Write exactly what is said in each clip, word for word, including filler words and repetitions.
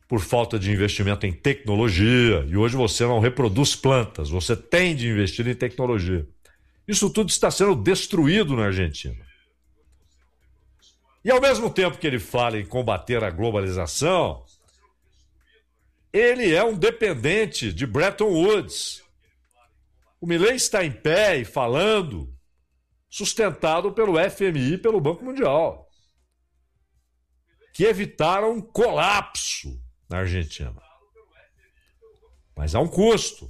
por falta de investimento em tecnologia, e hoje você não reproduz plantas, você tem de investir em tecnologia. Isso tudo está sendo destruído na Argentina. E ao mesmo tempo que ele fala em combater a globalização, ele é um dependente de Bretton Woods. O Milei está em pé e falando, sustentado pelo F M I e pelo Banco Mundial, que evitaram um colapso na Argentina. Mas há um custo.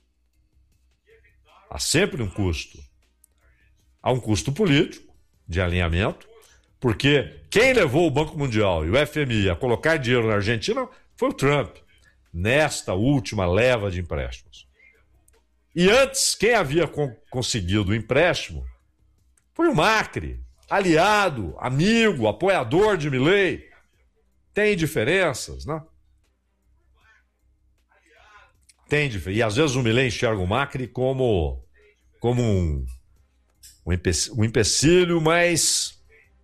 Há sempre um custo. Há um custo político, de alinhamento, porque quem levou o Banco Mundial e o F M I a colocar dinheiro na Argentina foi o Trump, nesta última leva de empréstimos. E antes, quem havia con- conseguido o empréstimo foi o Macri, aliado, amigo, apoiador de Milei. Tem diferenças, né? Tem diferenças. E às vezes o Milei enxerga o Macri como, como um, um, empec- um empecilho, mas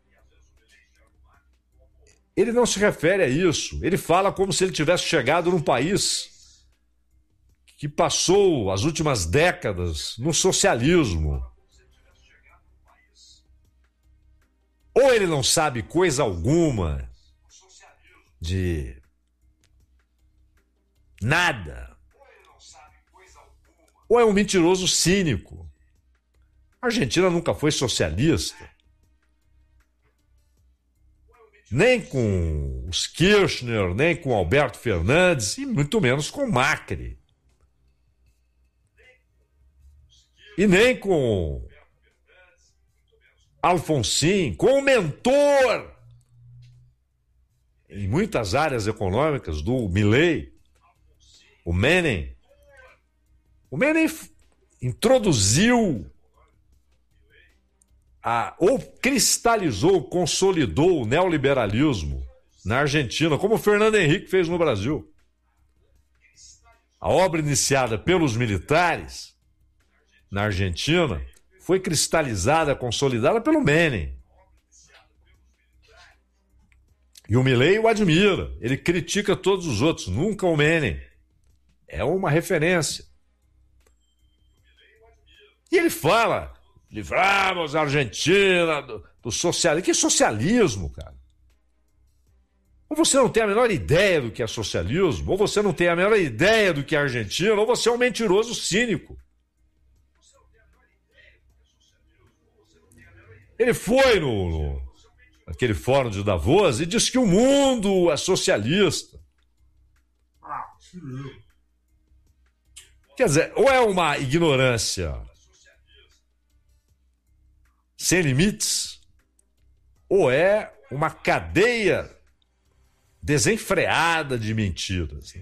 ele não se refere a isso. Ele fala como se ele tivesse chegado num país que passou as últimas décadas no socialismo. Ou ele não sabe coisa alguma de nada, ou é um mentiroso cínico. A Argentina nunca foi socialista. Nem com os Kirchner, nem com Alberto Fernandes, e muito menos com Macri. E nem com Alfonsín, com o mentor em muitas áreas econômicas do Milei, o Menem. O Menem introduziu, a, ou cristalizou, consolidou o neoliberalismo na Argentina, como o Fernando Henrique fez no Brasil. A obra iniciada pelos militares na Argentina foi cristalizada, consolidada pelo Menem. E o Milei o admira, ele critica todos os outros, nunca o Menem. É uma referência. E ele fala, livramos a Argentina do, do socialismo. Que socialismo, cara? Ou você não tem a menor ideia do que é socialismo, ou você não tem a menor ideia do que é Argentina, ou você é um mentiroso cínico. Ele foi no, no naquele fórum de Davos e disse que o mundo é socialista. Quer dizer, ou é uma ignorância sem limites, ou é uma cadeia desenfreada de mentiras.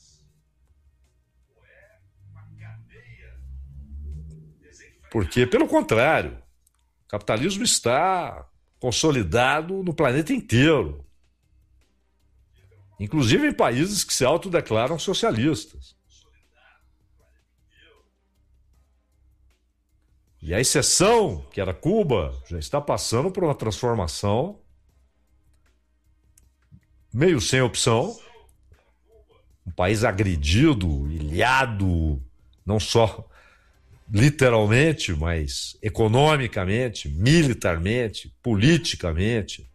Porque, pelo contrário, o capitalismo está consolidado no planeta inteiro, inclusive em países que se autodeclaram socialistas. E a exceção, que era Cuba, já está passando por uma transformação meio sem opção, um país agredido, ilhado, não só literalmente, mas economicamente, militarmente, politicamente,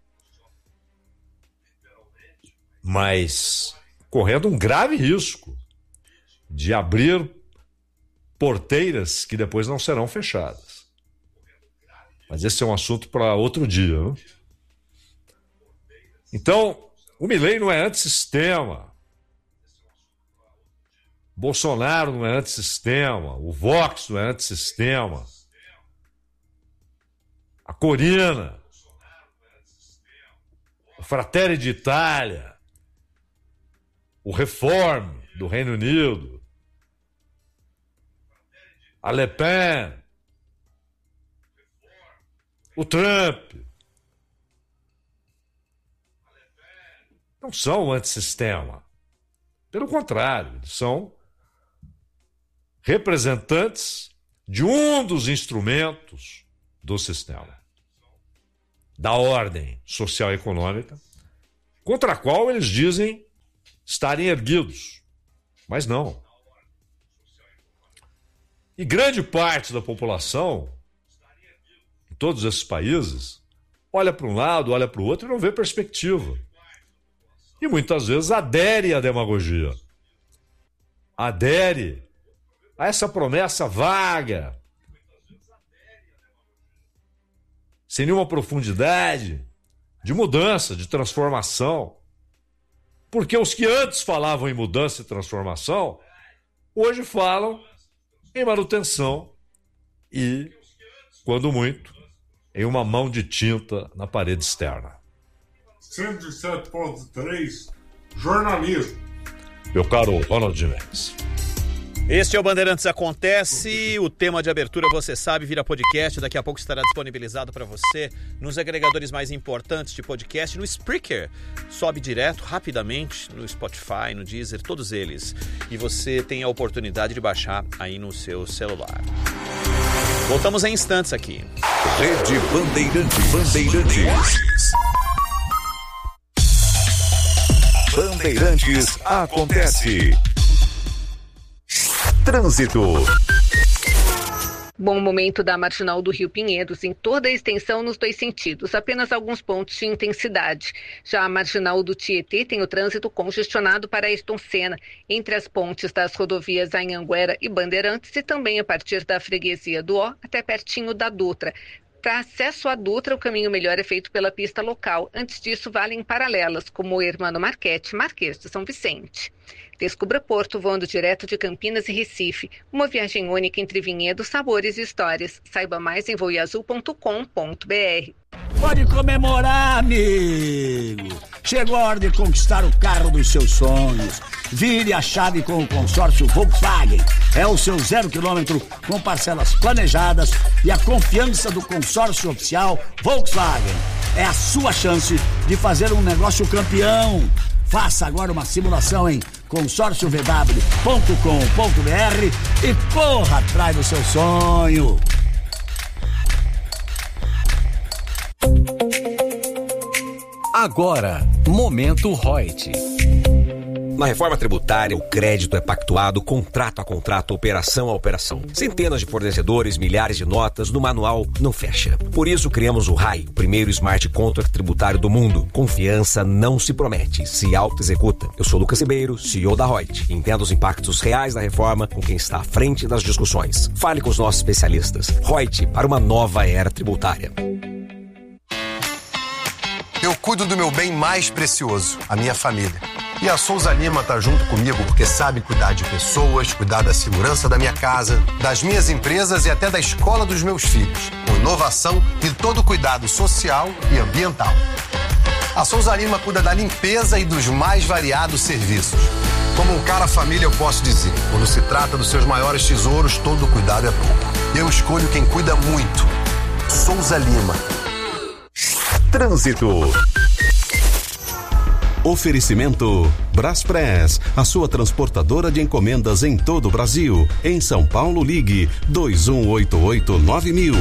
mas correndo um grave risco de abrir porteiras que depois não serão fechadas. Mas esse é um assunto para outro dia, né? Então, o Milei não é antissistema. Bolsonaro não é antissistema, o Vox não é antissistema, a Corina, o Fratelli d'Italia, o Reform do Reino Unido, a Le Pen, o Trump, não são antissistema. Pelo contrário, eles são representantes de um dos instrumentos do sistema, da ordem social e econômica, contra a qual eles dizem estarem erguidos. Mas não. E grande parte da população, em todos esses países, olha para um lado, olha para o outro e não vê perspectiva. E muitas vezes adere à demagogia. Adere a essa promessa vaga, sem nenhuma profundidade, de mudança, de transformação. Porque os que antes falavam em mudança e transformação, hoje falam em manutenção e, quando muito, em uma mão de tinta na parede externa. cento e sete ponto três, jornalismo. Meu caro Ronald Mendes. Este é o Bandeirantes Acontece, o tema de abertura, você sabe, vira podcast, daqui a pouco estará disponibilizado para você nos agregadores mais importantes de podcast, no Spreaker, sobe direto, rapidamente, no Spotify, no Deezer, todos eles, e você tem a oportunidade de baixar aí no seu celular. Voltamos em instantes aqui. Rede Bandeirantes. Bandeirantes. Bandeirantes Acontece. Trânsito. Bom momento da Marginal do Rio Pinheiros em toda a extensão nos dois sentidos, apenas alguns pontos de intensidade. Já a Marginal do Tietê tem o trânsito congestionado para Ayrton Senna, entre as pontes das rodovias Anhanguera e Bandeirantes e também a partir da freguesia do Ó até pertinho da Dutra. Para acesso à Dutra, o caminho melhor é feito pela pista local. Antes disso, valem paralelas, como o Hermano Marquete, Marquês de São Vicente. Descubra Porto voando direto de Campinas e Recife. Uma viagem única entre vinhedos, sabores e histórias. Saiba mais em voeazul ponto com ponto br. Pode comemorar, amigo! Chegou a hora de conquistar o carro dos seus sonhos. Vire a chave com o consórcio Volkswagen. É o seu zero quilômetro com parcelas planejadas e a confiança do consórcio oficial Volkswagen. É a sua chance de fazer um negócio campeão. Faça agora uma simulação em consórcio v w ponto com ponto br e corra atrás do seu sonho. Agora, Momento Reut. Na reforma tributária, o crédito é pactuado contrato a contrato, operação a operação. Centenas de fornecedores, milhares de notas, no manual não fecha. Por isso criamos o R A I, o primeiro smart contract tributário do mundo. Confiança não se promete, se auto-executa. Eu sou Lucas Ribeiro, C E O da Reut. Entenda os impactos reais da reforma com quem está à frente das discussões. Fale com os nossos especialistas. Reut, para uma nova era tributária. Eu cuido do meu bem mais precioso, a minha família. E a Souza Lima tá junto comigo porque sabe cuidar de pessoas, cuidar da segurança da minha casa, das minhas empresas e até da escola dos meus filhos, com inovação e todo cuidado social e ambiental. A Souza Lima cuida da limpeza e dos mais variados serviços. Como um cara família, eu posso dizer, quando se trata dos seus maiores tesouros, todo cuidado é pouco. Eu escolho quem cuida muito. Souza Lima. Trânsito. Oferecimento Braspress, a sua transportadora de encomendas em todo o Brasil. Em São Paulo, ligue dois um oito oito nove mil.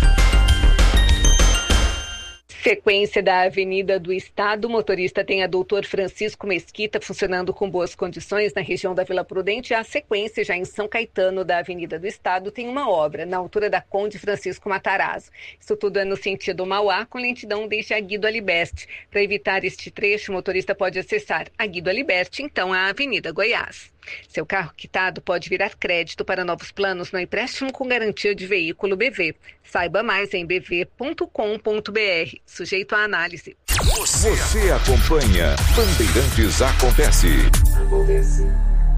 Sequência da Avenida do Estado, o motorista tem a Doutor Francisco Mesquita funcionando com boas condições na região da Vila Prudente. A sequência, já em São Caetano, da Avenida do Estado, tem uma obra na altura da Conde Francisco Matarazzo. Isso tudo é no sentido Mauá, com lentidão desde a Guido Aliberti. Para evitar este trecho, o motorista pode acessar a Guido Aliberti, então a Avenida Goiás. Seu carro quitado pode virar crédito para novos planos no empréstimo com garantia de veículo B V. Saiba mais em b v ponto com ponto br. Sujeito à análise. Você, Você acompanha Bandeirantes Acontece. Acontece.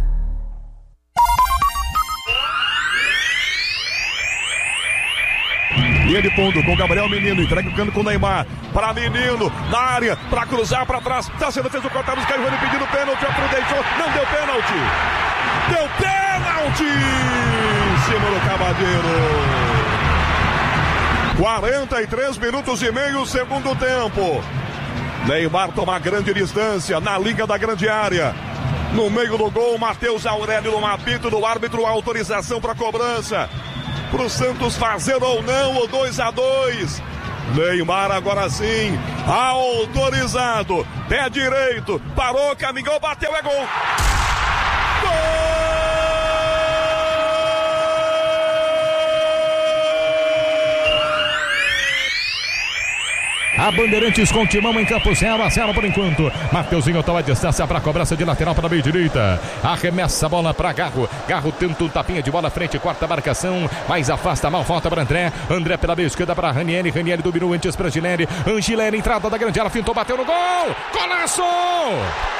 Linha de fundo com Gabriel Menino, entrega o cano com o Neymar, para Menino, na área, para cruzar para trás, tá sendo feito o cortado, os caras vão pedindo pênalti, a Pro deixou, não deu pênalti, deu pênalti, em cima do Cavadeiro. quarenta e três minutos e meio, segundo tempo. Neymar toma grande distância, na liga da grande área. No meio do gol, Matheus Aurélio no apito do árbitro, autorização para cobrança. Para o Santos fazer ou não o dois a dois. Neymar agora sim, autorizado, pé direito, parou, caminhou, bateu, é gol! Gol! A Bandeirantes com Timão em campo, zero a zero por enquanto. Mateuzinho toma a distância para a cobrança de lateral para a meia direita. Arremessa a bola para Garro. Garro tenta um tapinha de bola frente, quarta marcação, mas afasta mal, volta para André. André pela meia esquerda para Ranieri. Ranieri dominou antes para Gileri. Angileri, entrada da grande área, fintou, bateu no gol. Golaço!